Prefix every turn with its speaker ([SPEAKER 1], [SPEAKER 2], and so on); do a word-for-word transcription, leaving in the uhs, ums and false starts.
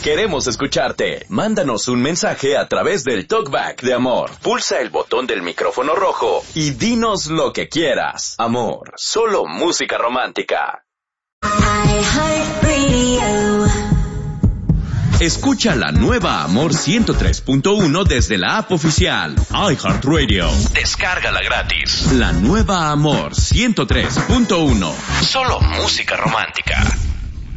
[SPEAKER 1] Queremos escucharte. Mándanos un mensaje a través del Talkback de Amor. Pulsa el botón del micrófono rojo y dinos lo que quieras. Amor, solo música romántica. Escucha la nueva Amor ciento tres punto uno desde la app oficial iHeartRadio. Descárgala gratis. La nueva Amor ciento tres punto uno. Solo música romántica.